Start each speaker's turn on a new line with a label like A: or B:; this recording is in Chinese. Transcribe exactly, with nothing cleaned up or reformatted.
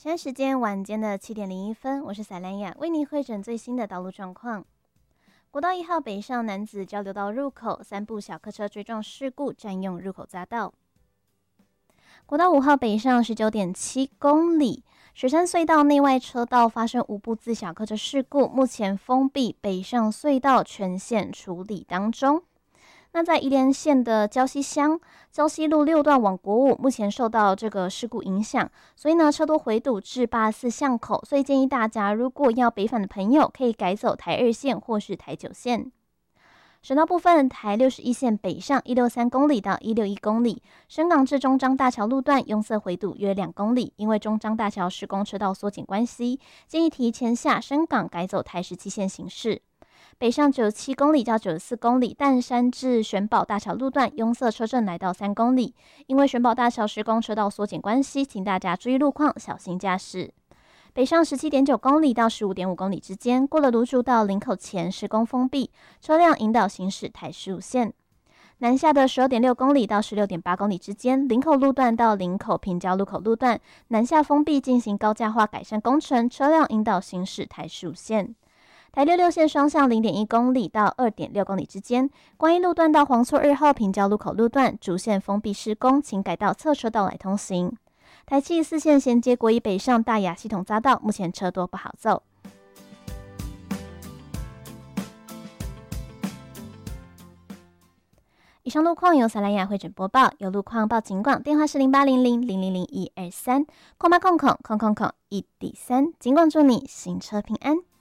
A: 现在时间晚间的七点零一分，我是赛兰雅，为您汇整最新的道路状况。国道一号北上男子交流道入口，三部小客车追撞事故，占用入口匝道。国道五号北上十九点七公里，水山隧道内外车道发生无部自小客车事故，目前封闭北上隧道全线处理当中。那在宜莲县的礁溪乡礁溪路六段往国五，目前受到这个事故影响，所以呢车多回堵至八十四巷口，所以建议大家如果要北返的朋友，可以改走台二线或是台九线。省道部分，台六十一线北上一百六十三公里到一百六十一公里，深港至中彰大桥路段拥塞回堵约两公里，因为中彰大桥施工车道缩减关系，建议提前下深港改走台十七线行驶。北上九十七公里到九十四公里，淡山至玄宝大桥路段拥塞车阵来到三公里，因为玄宝大桥施工车道缩减关系，请大家注意路况，小心驾驶。北上十七点九公里到十五点五公里之间，过了芦竹到林口前施工封闭，车辆引导行驶台十五线。南下的十二点六公里到十六点八公里之间，林口路段到林口平交路口路段南下封闭进行高架化改善工程，车辆引导行驶台十五线。台六六线双向零点一公里到二点六公里之间，观音路段到黄厝二号平交路口路段主线封闭施工，请改道侧车道来通行。台七四线衔接国一北上大雅系统匝道，目前车多不好走。以上路况由萨兰雅汇整播报，有路况报警广，电话是零八零零零零零一二三，空八空空空空空一底三，警广祝你行车平安。